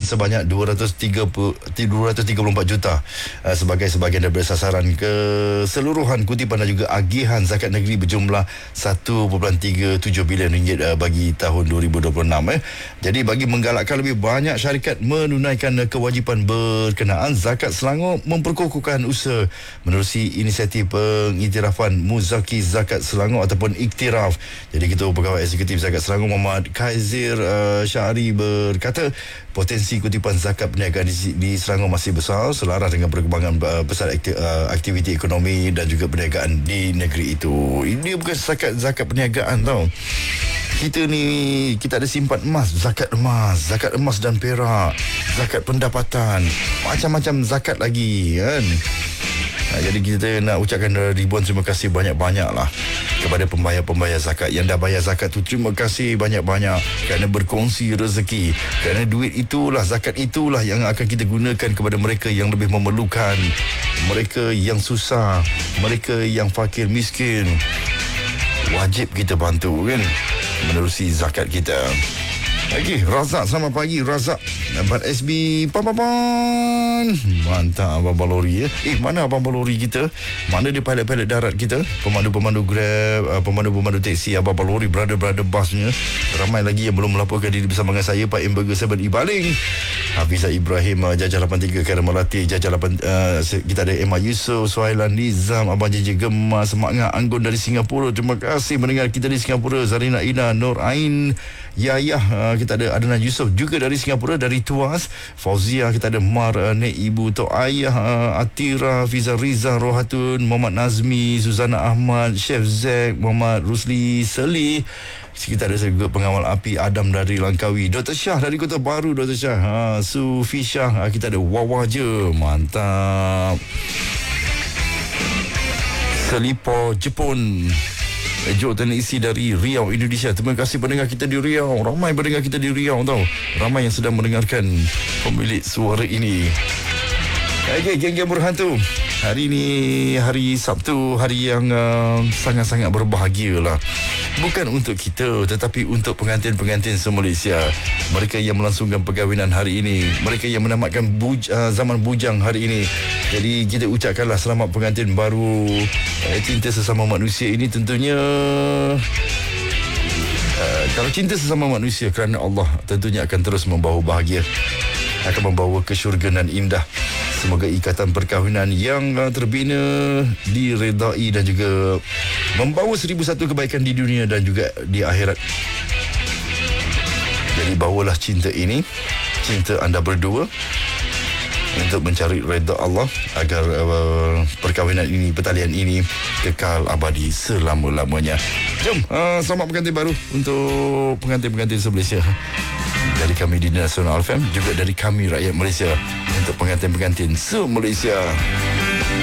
sebanyak 234 juta sebagai sebahagian daripada sasaran keseluruhan kutipan dan juga agihan zakat negeri berjumlah 1.37 bilion ringgit bagi tahun 2026. Jadi bagi menggalakkan lebih banyak syarikat menunaikan kewajipan berkenaan, Zakat Selangor memperkukuhkan usaha menerusi inisiatif pengiktirafan Muzaki Zakat Selangor ataupun iktiraf. Jadi Ketua Pegawai Eksekutif Zakat Selangor Muhammad Khaizir Syahri berkata potensi kutipan zakat perniagaan di Selangor masih besar selaras dengan perkembangan besar aktiviti ekonomi dan juga perniagaan di negeri itu. Ini bukan zakat perniagaan tau. Kita ada simpan emas, zakat emas dan perak, zakat pendapatan, macam-macam zakat lagi kan. Jadi kita nak ucapkan ribuan terima kasih banyak-banyak lah kepada pembayar-pembayar zakat yang dah bayar zakat tu. Terima kasih banyak-banyak kerana berkongsi rezeki, kerana duit itulah, zakat itulah yang akan kita gunakan kepada mereka yang lebih memerlukan, mereka yang susah, mereka yang fakir miskin. Wajib kita bantu kan menerusi zakat kita. Okey, Razak, selamat pagi Razak. Abang SB pan. Mantap Abang Balori mana Abang Balori kita? Mana dia pilot-pilot darat kita? Pemandu-pemandu Grab, pemandu-pemandu teksi Abang Balori, brother busnya. Ramai lagi yang belum melaporkan diri bersama dengan saya, Pak Emburger 7 Ibaling, Hafizah Ibrahim, Jajah 83 Karen Melati, Jajah 8, kita ada Emma Yusof, Suhailan Nizam, Abang JJ Gemar, Semangat Anggun dari Singapura. Terima kasih mendengar kita di Singapura. Zarina Ina, Nur Ain, Yayah, kita ada Adnan Yusof juga dari Singapura, dari Tuas. Fauzia, kita ada Mar, Nek Ibu, Tok Ayah, Atira, Fiza Riza, Rohatun, Muhammad Nazmi, Suzana Ahmad, Chef Zek, Muhammad Rusli Seli. Kita ada juga pengawal api Adam dari Langkawi, Dr. Syah dari Kota Baru, Dr. Syah, Sufi Syah, kita ada Wawa je, mantap. Selipor Jepun, Ejo Tenisi dari Riau, Indonesia. Terima kasih pendengar kita di Riau. Ramai pendengar kita di Riau tau. Ramai yang sedang mendengarkan pemilik suara ini. Okey, geng-geng berhantu. Hari ini hari Sabtu, hari yang sangat-sangat berbahagia lah. Bukan untuk kita, tetapi untuk pengantin-pengantin se-Malaysia. Mereka yang melangsungkan perkahwinan hari ini, mereka yang menamatkan zaman bujang hari ini. Jadi kita ucapkanlah selamat pengantin baru. Cinta sesama manusia ini tentunya, kalau cinta sesama manusia kerana Allah, tentunya akan terus membawa bahagia, akan membawa ke syurga nan indah. Semoga ikatan perkahwinan yang terbina diredai dan juga membawa 1001 kebaikan di dunia dan juga di akhirat. Jadi bawalah cinta ini, cinta anda berdua, untuk mencari redha Allah agar perkahwinan ini, pertalian ini kekal abadi selama-lamanya. Jom, selamat pengantin baru untuk pengantin-pengantin se-Malaysia. Dari kami di Nasional FM, juga dari kami rakyat Malaysia, untuk pengantin-pengantin se-Malaysia.